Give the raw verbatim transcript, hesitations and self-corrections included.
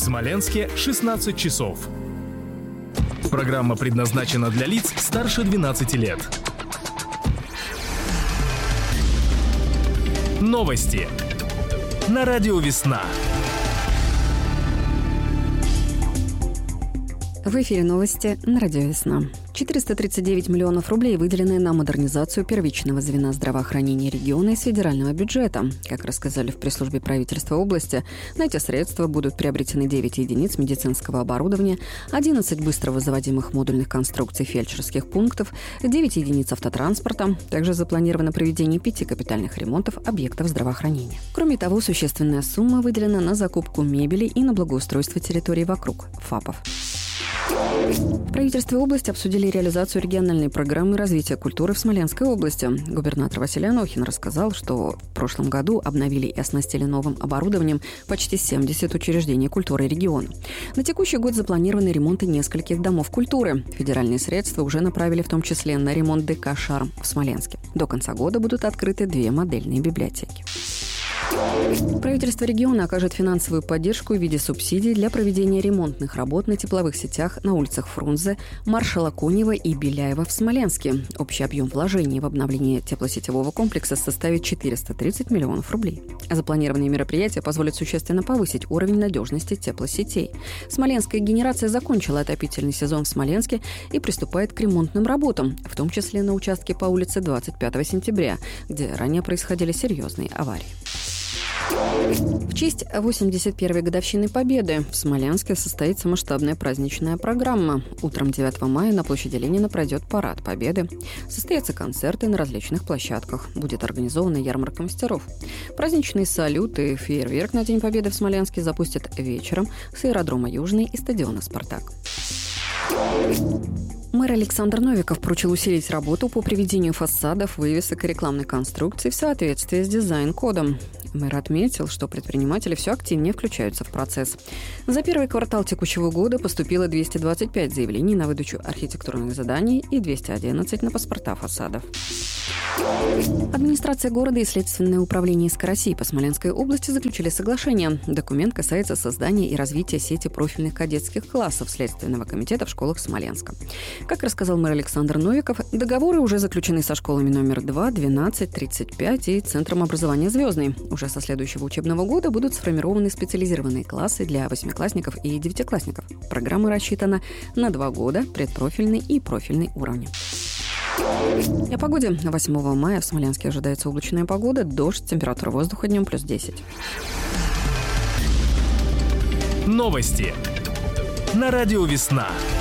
Смоленске шестнадцать часов. Программа предназначена для лиц старше двенадцати лет. Новости на радио «Весна». В эфире новости на радио «Весна». четыреста тридцать девять миллионов рублей выделены на модернизацию первичного звена здравоохранения региона из федерального бюджета. Как рассказали в пресс-службе правительства области, на эти средства будут приобретены девять единиц медицинского оборудования, одиннадцать быстровызыводимых модульных конструкций фельдшерских пунктов, девять единиц автотранспорта. Также запланировано проведение пяти капитальных ремонтов объектов здравоохранения. Кроме того, существенная сумма выделена на закупку мебели и на благоустройство территорий вокруг ФАПов. В правительстве области обсудили реализацию региональной программы развития культуры в Смоленской области. Губернатор Василий Анохин рассказал, что в прошлом году обновили и оснастили новым оборудованием почти семьдесят учреждений культуры региона. На текущий год запланированы ремонты нескольких домов культуры. Федеральные средства уже направили в том числе на ремонт ДК «Шарм» в Смоленске. До конца года будут открыты две модельные библиотеки. Правительство региона окажет финансовую поддержку в виде субсидий для проведения ремонтных работ на тепловых сетях на улицах Фрунзе, Маршала Конева и Беляева в Смоленске. Общий объем вложений в обновление теплосетевого комплекса составит четыреста тридцать миллионов рублей. Запланированные мероприятия позволят существенно повысить уровень надежности теплосетей. Смоленская генерация закончила отопительный сезон в Смоленске и приступает к ремонтным работам, в том числе на участке по улице двадцать пятого сентября, где ранее происходили серьезные аварии. В честь восемьдесят первой годовщины Победы в Смоленске состоится масштабная праздничная программа. Утром девятого мая на площади Ленина пройдет парад Победы. Состоятся концерты на различных площадках. Будет организована ярмарка мастеров. Праздничный салют и фейерверк на День Победы в Смоленске запустят вечером с аэродрома Южный и стадиона «Спартак». Мэр Александр Новиков поручил усилить работу по приведению фасадов, вывесок и рекламной конструкции в соответствии с дизайн-кодом. Мэр отметил, что предприниматели все активнее включаются в процесс. За первый квартал текущего года поступило двести двадцать пять заявлений на выдачу архитектурных заданий и двести одиннадцать на паспорта фасадов. Администрация города и Следственное управление СК России по Смоленской области заключили соглашение. Документ касается создания и развития сети профильных кадетских классов Следственного комитета в школах Смоленска. Как рассказал мэр Александр Новиков, договоры уже заключены со школами номер два, двенадцать, тридцать пять и Центром образования «Звездный». Уже со следующего учебного года будут сформированы специализированные классы для восьмиклассников и девятиклассников. Программа рассчитана на два года, предпрофильный и профильный уровни. О погоде. восьмого мая в Смоленске ожидается облачная погода, дождь, температура воздуха днем плюс десять. Новости на радио «Весна».